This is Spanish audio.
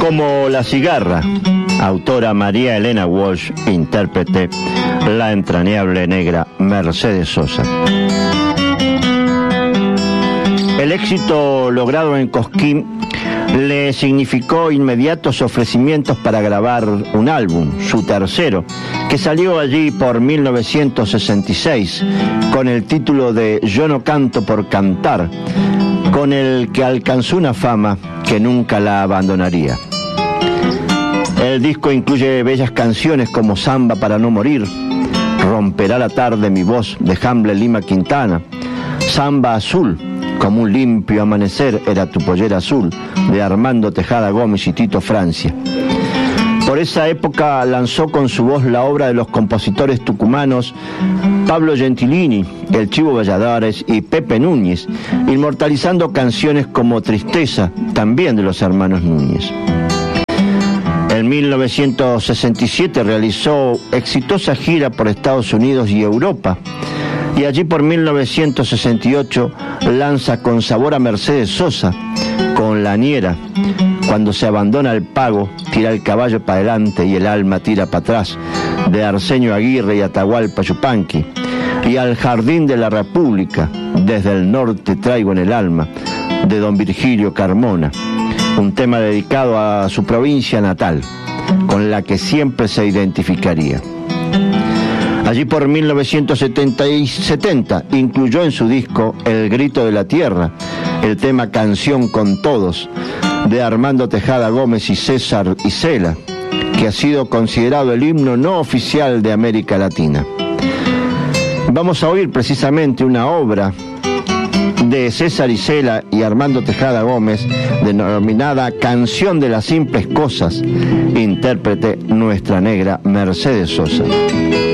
Como La cigarra, autora María Elena Walsh, intérprete la entrañable negra Mercedes Sosa. El éxito logrado en Cosquín le significó inmediatos ofrecimientos para grabar un álbum, su tercero, que salió allí por 1966, con el título de Yo no canto por cantar, con el que alcanzó una fama que nunca la abandonaría. El disco incluye bellas canciones como Samba para no morir, Romperá la tarde mi voz de Hamble Lima Quintana, Samba azul, como un limpio amanecer era tu pollera azul, de Armando Tejada Gómez y Tito Francia. Por esa época lanzó con su voz la obra de los compositores tucumanos Pablo Gentilini, El Chivo Valladares y Pepe Núñez, inmortalizando canciones como Tristeza, también de los hermanos Núñez. En 1967 realizó exitosa gira por Estados Unidos y Europa, y allí por 1968 lanza Con sabor a Mercedes Sosa, con La Niera, Cuando se abandona el pago, tira el caballo para adelante y el alma tira para atrás, de Arsenio Aguirre y Atahualpa Yupanqui, y Al Jardín de la República, Desde el norte traigo en el alma, de don Virgilio Carmona, un tema dedicado a su provincia natal, con la que siempre se identificaría. Allí por 1970 incluyó en su disco El Grito de la Tierra, el tema Canción con Todos, de Armando Tejada Gómez y César Isela, que ha sido considerado el himno no oficial de América Latina. Vamos a oír precisamente una obra de César Isela y Armando Tejada Gómez, denominada Canción de las Simples Cosas, intérprete nuestra negra Mercedes Sosa.